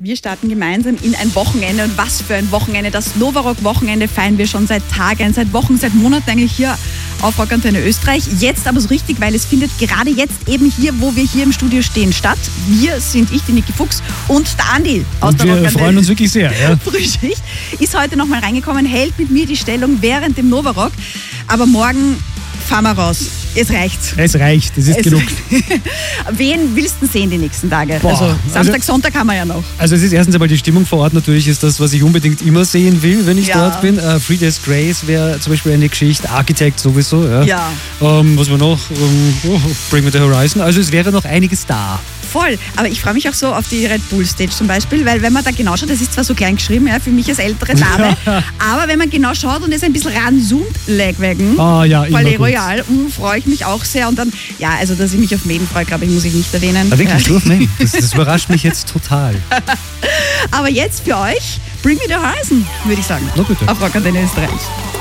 Wir starten gemeinsam in ein Wochenende. Und was für ein Wochenende. Das Novarock-Wochenende feiern wir schon seit Tagen, seit Wochen, seit Monaten eigentlich hier auf Rock Antenne Österreich. Jetzt aber so richtig, weil es findet gerade jetzt eben hier, wo wir hier im Studio stehen, statt. Wir sind ich, die Niki Fuchs und der Andi aus der Rock Antenne. Wir freuen uns wirklich sehr. Ja. Frühschicht ist heute nochmal reingekommen, hält mit mir die Stellung während dem Novarock. Aber morgen fahren wir raus. Es reicht. Es reicht, es ist genug. Wen willst du sehen die nächsten Tage? Boah, also Samstag, Sonntag haben wir ja noch. Also es ist erstens einmal die Stimmung vor Ort natürlich, ist das, was ich unbedingt immer sehen will, wenn ich dort bin. Three Days Grace wäre zum Beispiel eine Geschichte, Architect sowieso. Ja. Was wir noch? Bring Me The Horizon. Also es wäre noch einiges da. Voll, aber ich freue mich auch so auf die Red Bull Stage zum Beispiel, weil wenn man da genau schaut, das ist zwar so klein geschrieben, ja, für mich als ältere Dame, aber wenn man genau schaut und es ein bisschen ranzoomt, Lagwagon, Palais Royal, freue ich mich auch sehr. Und dann, also dass ich mich auf Maiden freue, glaube ich, muss ich nicht erwähnen. Wirklich, du auf Maiden? Das überrascht mich jetzt total. Aber jetzt für euch, Bring Me The Horizon, würde ich sagen. Na bitte. Auf Rock Antenne Österreich.